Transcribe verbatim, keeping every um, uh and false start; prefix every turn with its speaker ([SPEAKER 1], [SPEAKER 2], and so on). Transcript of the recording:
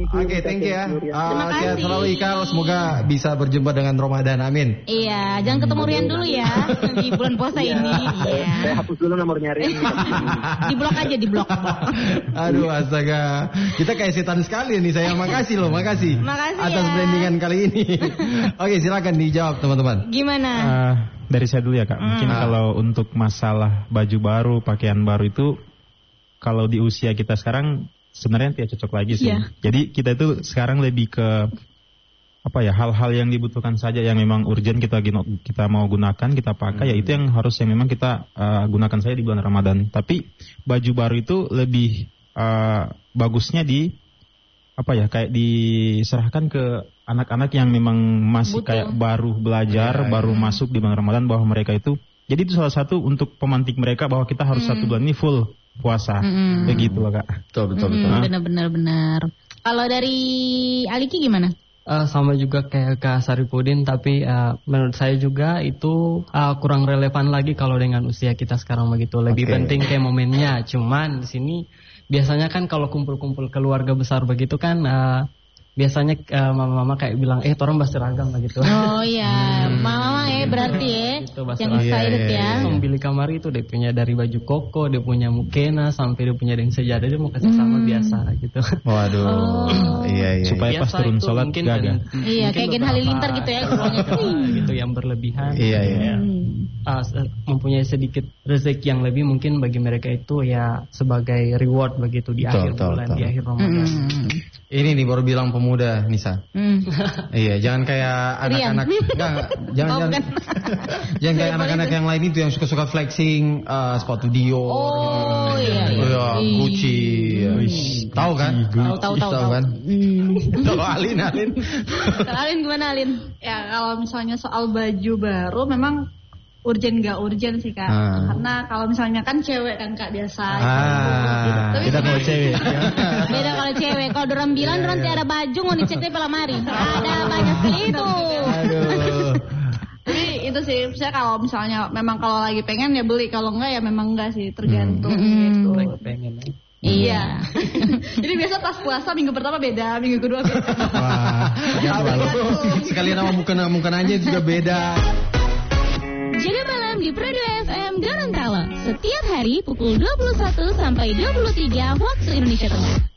[SPEAKER 1] Oke, okay, thank you ya. Uh, sehat selalu Ika, semoga bisa berjumpa dengan Ramadan, amin.
[SPEAKER 2] Iya, jangan ketemu Rian dulu ya di bulan puasa
[SPEAKER 3] iya,
[SPEAKER 2] ini.
[SPEAKER 3] Iya. Saya hapus dulu nomornya Rian.
[SPEAKER 2] Di blok aja, di blok.
[SPEAKER 1] Aduh, astaga. Kita kayak setan sekali nih, saya makasih loh, makasih.
[SPEAKER 2] Makasih
[SPEAKER 1] atas
[SPEAKER 2] ya.
[SPEAKER 1] brandingan kali ini. Oke, silakan dijawab teman-teman.
[SPEAKER 2] Gimana?
[SPEAKER 4] Uh, dari saya dulu ya Kak. Mungkin
[SPEAKER 2] hmm.
[SPEAKER 4] kalau untuk masalah baju baru, pakaian baru itu, kalau di usia kita sekarang sebenarnya tidak cocok lagi sih. Yeah. Jadi kita itu sekarang lebih ke apa ya, hal-hal yang dibutuhkan saja, yang memang urgent kita kita mau gunakan, kita pakai, hmm. ya itu yang harus yang memang kita uh, gunakan saja di bulan Ramadan. Tapi baju baru itu lebih uh, bagusnya di apa ya, kayak diserahkan ke anak-anak yang memang masih Butuh. kayak baru belajar, ya, baru ya. masuk di bulan Ramadan, bahwa mereka itu, jadi itu salah satu untuk pemantik mereka bahwa kita harus hmm. satu bulan ini full puasa, hmm. begitu loh Kak.
[SPEAKER 1] Betul betul
[SPEAKER 2] hmm,
[SPEAKER 1] betul.
[SPEAKER 2] Benar-benar benar. Kalau dari Aliki gimana?
[SPEAKER 5] Uh, sama juga kayak Kak Saripudin, tapi uh, menurut saya juga itu uh, kurang relevan lagi kalau dengan usia kita sekarang begitu. Lebih okay. penting kayak momennya. Cuman di sini biasanya kan kalau kumpul-kumpul keluarga besar begitu kan. Uh, Biasanya uh, mama-mama kayak bilang, eh torang bahas seragam lah gitu.
[SPEAKER 2] Oh iya, hmm. mama eh berarti ya, gitu, yang excited ya.
[SPEAKER 5] Membeli kamar itu dia punya dari baju koko, dia punya mukena, sampai dia punya dengan sejadah, dia mau kasih sama hmm. biasa gitu.
[SPEAKER 1] Waduh, oh. iya iya.
[SPEAKER 4] Supaya pas turun sholat gagal.
[SPEAKER 2] Iya, kayak Gen Halilintar gitu ya.
[SPEAKER 5] Gitu yang berlebihan.
[SPEAKER 1] Iya iya.
[SPEAKER 5] Uh, mempunyai sedikit rezeki yang lebih mungkin bagi mereka itu ya sebagai reward begitu di
[SPEAKER 1] betul,
[SPEAKER 5] akhir
[SPEAKER 1] betul,
[SPEAKER 5] bulan,
[SPEAKER 1] betul.
[SPEAKER 5] di akhir Ramadan.
[SPEAKER 1] Hmm. Ini nih baru bilang pemuda, Nisa. Hmm. Iya, jangan kayak anak-anak, enggak, jangan
[SPEAKER 2] oh,
[SPEAKER 1] jangan, jangan kayak anak-anak yang lain itu yang suka-suka flexing, uh, sepatu Dior,
[SPEAKER 2] oh gitu. iya, iya.
[SPEAKER 1] Ya, Gucci, ya. Tahu kan?
[SPEAKER 2] Tahu tahu tahu
[SPEAKER 1] kan?
[SPEAKER 2] Hmm.
[SPEAKER 1] Kalau Alin, Alin,
[SPEAKER 2] Alin gimana Alin?
[SPEAKER 6] Ya kalau misalnya soal baju baru memang urgen gak urgen sih Kak, ah. karena kalau misalnya kan cewek kan Kak biasa
[SPEAKER 1] ah.
[SPEAKER 6] gitu. Tapi
[SPEAKER 4] kita kalau cewek
[SPEAKER 2] beda kalau cewek, kalau dorang bilang yeah. dorang tiada baju mau dicek di pelamari, ada banyak sekali itu.
[SPEAKER 1] Aduh.
[SPEAKER 6] Jadi itu sih, saya kalau misalnya memang kalau lagi pengen ya beli, kalau enggak ya memang enggak sih, tergantung hmm. gitu.
[SPEAKER 5] Pengen ya.
[SPEAKER 6] Iya. Jadi biasa pas puasa minggu pertama beda, minggu kedua beda.
[SPEAKER 1] Wah, sekalian nama muka-muka aja juga beda.
[SPEAKER 2] Jaga malam di Prado F M Gorontalo setiap hari pukul dua puluh satu sampai dua puluh tiga waktu Indonesia Tengah.